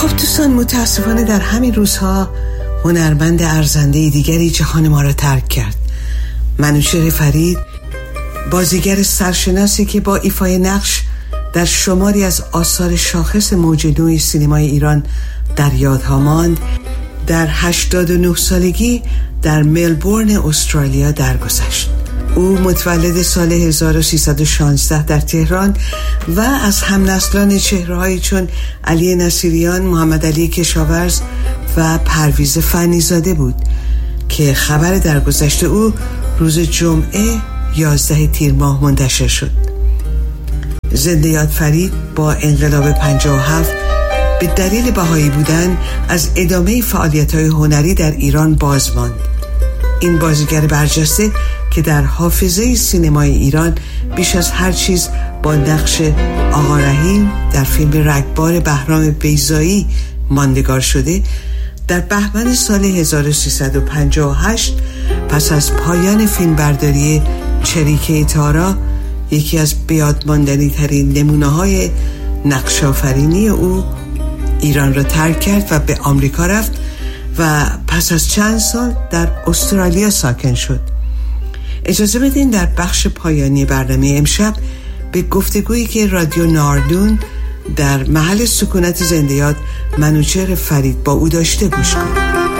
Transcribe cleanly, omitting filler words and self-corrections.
خب دوستان، متاسفانه در همین روزها هنرمند ارزنده دیگری جهان ما را ترک کرد. منوچهر فرید، بازیگر سرشناسی که با ایفای نقش در شماری از آثار شاخص موج نوی سینمای ایران در یادها ماند، در 89 سالگی در ملبورن استرالیا درگذشت. او متولد سال 1316 در تهران و از همنسلان چهره‌هایی چون علی نصیریان، محمد علی کشاورز و پرویز فنیزاده بود که خبر درگذشت او روز جمعه 11 تیر ماه منتشر شد. زنده یاد فرید با انقلاب 57 به دلیل بهایی بودن از ادامه فعالیت‌های هنری در ایران باز ماند. این بازیگر برجسته که در حافظه سینمای ایران بیش از هر چیز با نقش آقا رحیم در فیلم رگبار بهرام بیضایی ماندگار شده، در بهمن سال 1358 پس از پایان فیلمبرداری چریکه تارا، یکی از بیادماندنی ترین نمونه‌های نقش آفرینی او، ایران را ترک کرد و به آمریکا رفت و پس از چند سال در استرالیا ساکن شد. اجازه بدین در بخش پایانی برنامه امشب به گفتگویی که رادیو ناردون در محل سکونت زنده یاد منوچهر فرید با او داشته گوش کنید.